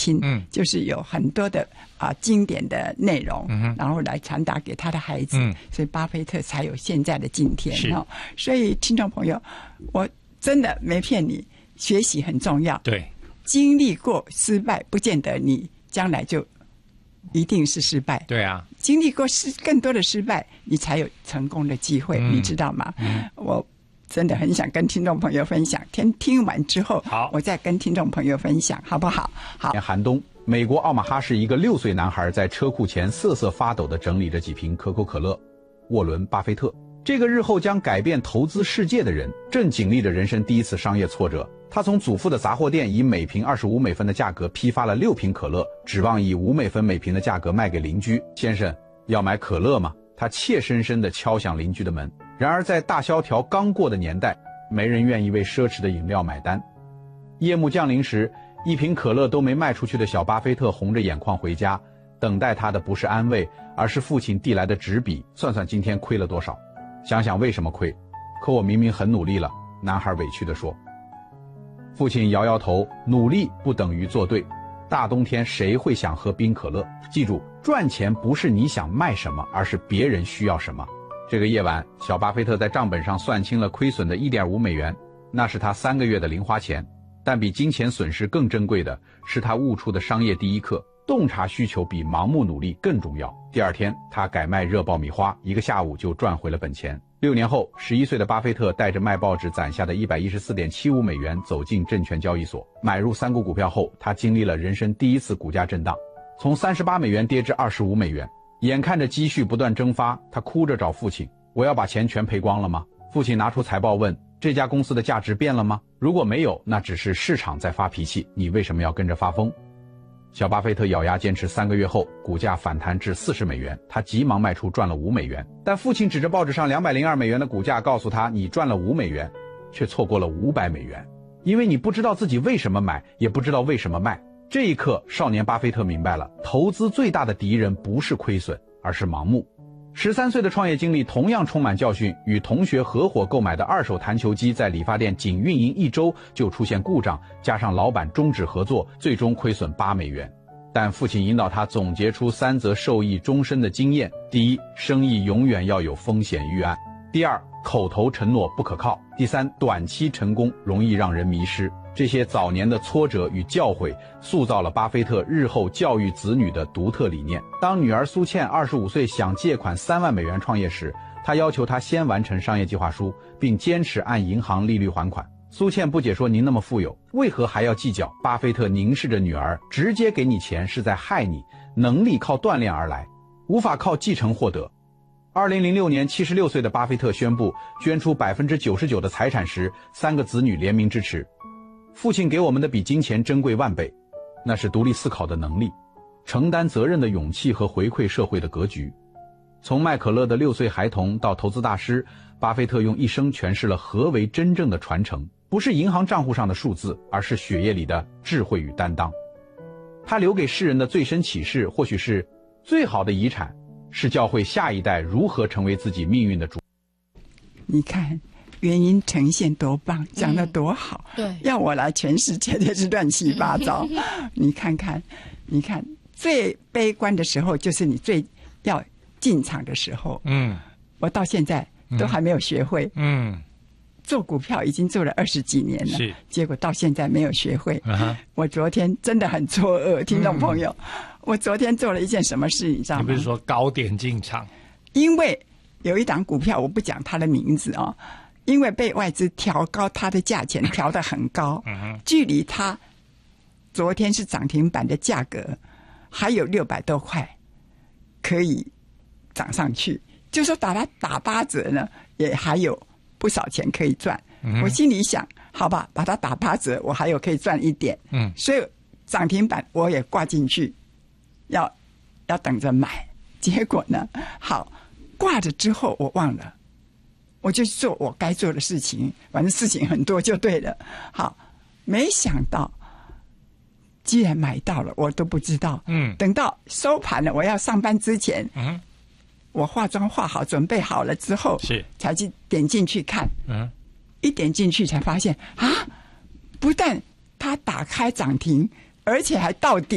亲，就是有很多的经典的内容，然后来传达给他的孩子，所以巴菲特才有现在的今天。所以听众朋友，我真的没骗你，学习很重要。 对， 经历过失败，不见得你将来就一定是失败。 对啊， 经历过更多的失败，你才有成功的机会，你知道吗？我真的很想跟听众朋友分享，听完之后，我再跟听众朋友分享，好不好？好。 寒冬，美国奥马哈市一个6岁男孩在车库前瑟瑟发抖地整理着几瓶可口可乐。沃伦·巴菲特，这个日后将改变投资世界的人，正经历着人生第一次商业挫折。他从祖父的杂货店以每瓶25美分的价格批发了6瓶可乐，指望以5美分每瓶的价格卖给邻居。先生，要买可乐吗？他怯生生地敲响邻居的门。然而在大萧条刚过的年代，没人愿意为奢侈的饮料买单。夜幕降临时，一瓶可乐都没卖出去的小巴菲特红着眼眶回家，等待他的不是安慰，而是父亲递来的纸笔，算算今天亏了多少，想想为什么亏，可我明明很努力了，男孩委屈地说。父亲摇摇头，努力不等于做对，大冬天谁会想喝冰可乐？记住，赚钱不是你想卖什么，而是别人需要什么。这个夜晚，小巴菲特在账本上算清了亏损的1.5美元，那是他3个月的零花钱。但比金钱损失更珍贵的是他悟出的商业第一课：洞察需求比盲目努力更重要。第二天，他改卖热爆米花，1个下午就赚回了本钱。6年后，11岁的巴菲特带着卖报纸攒下的114.75美元走进证券交易所，买入3股股票后，他经历了人生第一次股价震荡，从38美元跌至25美元。眼看着积蓄不断蒸发，他哭着找父亲：“我要把钱全赔光了吗？”父亲拿出财报问：“这家公司的价值变了吗？如果没有，那只是市场在发脾气，你为什么要跟着发疯？”小巴菲特咬牙坚持3个月后，股价反弹至40美元，他急忙卖出赚了5美元。但父亲指着报纸上202美元的股价告诉他：“你赚了5美元，却错过了500美元，因为你不知道自己为什么买，也不知道为什么卖。”这一刻，少年巴菲特明白了，投资最大的敌人不是亏损，而是盲目。13岁的创业经历同样充满教训，与同学合伙购买的2手弹球机在理发店仅运营1周就出现故障，加上老板终止合作，最终亏损8美元。但父亲引导他总结出3则受益终身的经验：第一，生意永远要有风险预案；第二，口头承诺不可靠；第三，短期成功容易让人迷失。这些早年的挫折与教诲塑造了巴菲特日后教育子女的独特理念。当女儿苏倩25岁想借款3万美元创业时，他要求她先完成商业计划书，并坚持按银行利率还款。苏倩不解说：“您那么富有，为何还要计较？”巴菲特凝视着女儿：“直接给你钱是在害你，能力靠锻炼而来，无法靠继承获得。”2006年，76岁的巴菲特宣布捐出99%的财产时，3个子女联名支持。父亲给我们的比金钱珍贵万倍，那是独立思考的能力，承担责任的勇气和回馈社会的格局。从卖可乐的6岁孩童到投资大师，巴菲特用一生诠释了何为真正的传承，不是银行账户上的数字，而是血液里的智慧与担当。他留给世人的最深启示，或许是最好的遗产，是教会下一代如何成为自己命运的主。 你看原因呈现多棒，讲得多好， 对， 要我来全世界都是乱七八糟。你看，最悲观的时候就是你最要进场的时候。我到现在都还没有学会。做股票已经做了20几年了，结果到现在没有学会。我昨天真的很错愕，听众朋友，我昨天做了一件什么事，你知道吗？ 你不是说高点进场？ 因为有一档股票，我不讲它的名字哦，因为被外资调高它的价钱，调得很高，距离它昨天是涨停板的价格还有600多块可以涨上去，就说打它打8折呢，也还有不少钱可以赚。我心里想，好吧，把它打8折，我还有可以赚一点。所以涨停板我也挂进去，要等着买。结果呢，好，挂着之后我忘了，我就做我该做的事情，反正事情很多就对了。好，没想到既然买到了，我都不知道。等到收盘了，我要上班之前，我化妆化好准备好了之后，才去点进去看。一点进去才发现啊，不但它打开涨停，而且还到底